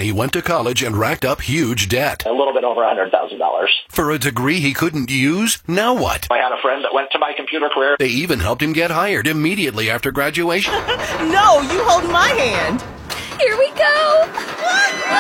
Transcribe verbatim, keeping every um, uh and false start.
he went to college and racked up huge debt. A little bit over one hundred thousand dollars. For a degree he couldn't use? Now what? I had a friend that went to my computer career. They even helped him get hired immediately after graduation. No, you hold my hand. Here we go.